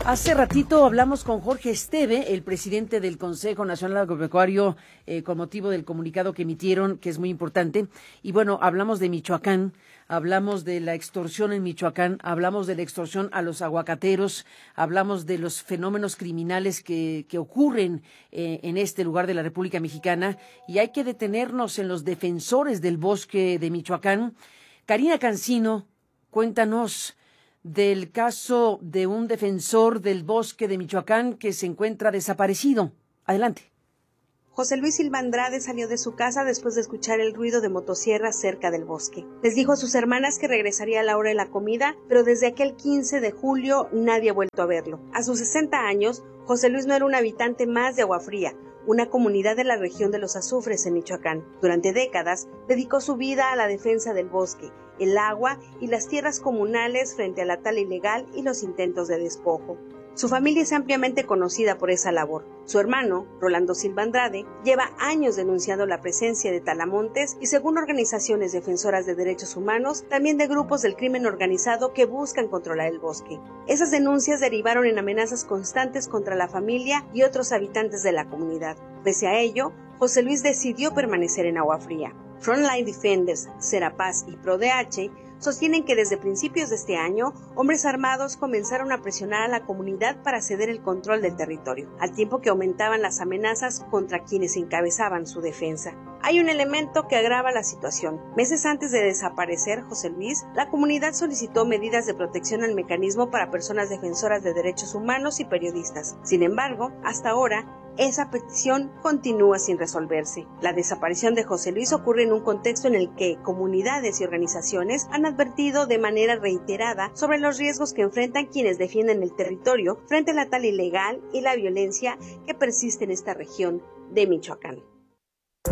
Hace ratito hablamos con Jorge Esteve, el presidente del Consejo Nacional Agropecuario, con motivo del comunicado que emitieron, que es muy importante. Y bueno, hablamos de Michoacán, hablamos de la extorsión en Michoacán, hablamos de la extorsión a los aguacateros, hablamos de los fenómenos criminales que ocurren en este lugar de la República Mexicana. Y hay que detenernos en los defensores del bosque de Michoacán. Karina Cancino, cuéntanos del caso de un defensor del bosque de Michoacán que se encuentra desaparecido. Adelante. José Luis Silva Andrade salió de su casa después de escuchar el ruido de motosierras cerca del bosque. Les dijo a sus hermanas que regresaría a la hora de la comida, pero desde aquel 15 de julio nadie ha vuelto a verlo. A sus 60 años, José Luis no era un habitante más de Agua Fría, una comunidad de la región de los Azufres en Michoacán. Durante décadas dedicó su vida a la defensa del bosque, el agua y las tierras comunales frente a la tala ilegal y los intentos de despojo. Su familia es ampliamente conocida por esa labor. Su hermano, Rolando Silva Andrade, lleva años denunciando la presencia de talamontes y, según organizaciones defensoras de derechos humanos, también de grupos del crimen organizado que buscan controlar el bosque. Esas denuncias derivaron en amenazas constantes contra la familia y otros habitantes de la comunidad. Pese a ello, José Luis decidió permanecer en Agua Fría. Frontline Defenders, Serapaz y ProDH sostienen que desde principios de este año, hombres armados comenzaron a presionar a la comunidad para ceder el control del territorio, al tiempo que aumentaban las amenazas contra quienes encabezaban su defensa. Hay un elemento que agrava la situación. Meses antes de desaparecer José Luis, la comunidad solicitó medidas de protección al mecanismo para personas defensoras de derechos humanos y periodistas. Sin embargo, hasta ahora, esa petición continúa sin resolverse. La desaparición de José Luis ocurre en un contexto en el que comunidades y organizaciones han advertido de manera reiterada sobre los riesgos que enfrentan quienes defienden el territorio frente a la tala ilegal y la violencia que persiste en esta región de Michoacán.